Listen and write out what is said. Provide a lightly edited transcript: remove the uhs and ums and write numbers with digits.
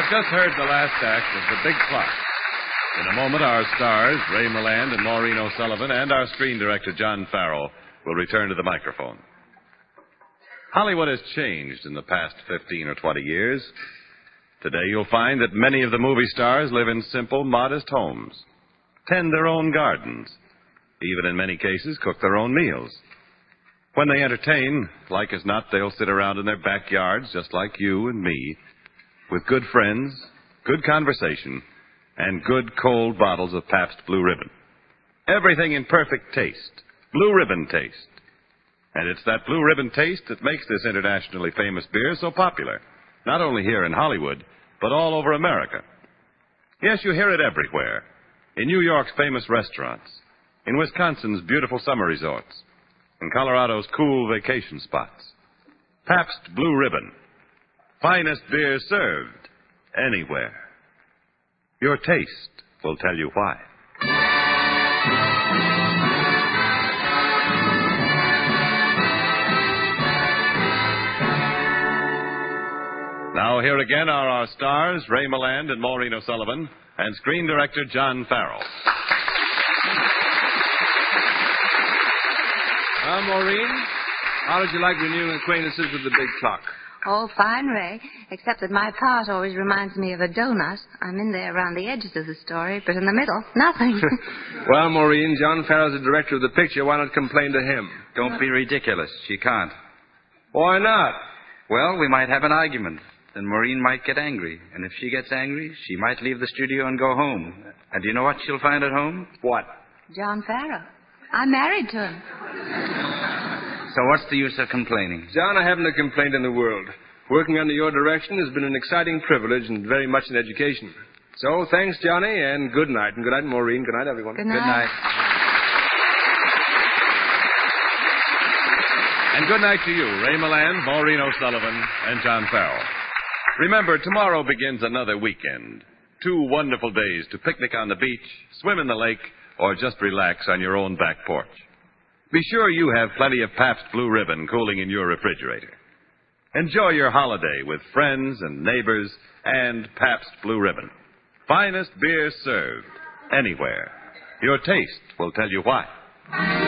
have just heard the last act of The Big Clock. In a moment, our stars, Ray Milland and Maureen O'Sullivan, and our screen director, John Farrell, will return to the microphone. Hollywood has changed in the past 15 or 20 years. Today, you'll find that many of the movie stars live in simple, modest homes, tend their own gardens, even in many cases cook their own meals. When they entertain, like as not, they'll sit around in their backyards, just like you and me, with good friends, good conversation, and good cold bottles of Pabst Blue Ribbon. Everything in perfect taste. Blue Ribbon taste. And it's that Blue Ribbon taste that makes this internationally famous beer so popular, not only here in Hollywood, but all over America. Yes, you hear it everywhere. In New York's famous restaurants, in Wisconsin's beautiful summer resorts, in Colorado's cool vacation spots. Pabst Blue Ribbon. Finest beer served anywhere. Your taste will tell you why. Now, here again are our stars, Ray Milland and Maureen O'Sullivan, and screen director John Farrell. Well, Maureen, how did you like renewing acquaintances with the Big Clock? Oh, fine, Ray. Except that my part always reminds me of a donut. I'm in there around the edges of the story, but in the middle, nothing. Well, Maureen, John Farrell's the director of the picture. Why not complain to him? Don't be ridiculous. She can't. Why not? Well, we might have an argument. Then Maureen might get angry. And if she gets angry, she might leave the studio and go home. And do you know what she'll find at home? What? John Farrell. I'm married to him. So what's the use of complaining? John, I haven't a complaint in the world. Working under your direction has been an exciting privilege and very much an education. So, thanks, Johnny, and good night. And good night, Maureen. Good night, everyone. Good night. Good night. And good night to you, Ray Milland, Maureen O'Sullivan, and John Farrell. Remember, tomorrow begins another weekend. 2 wonderful days to picnic on the beach, swim in the lake, or just relax on your own back porch. Be sure you have plenty of Pabst Blue Ribbon cooling in your refrigerator. Enjoy your holiday with friends and neighbors and Pabst Blue Ribbon. Finest beer served anywhere. Your taste will tell you why.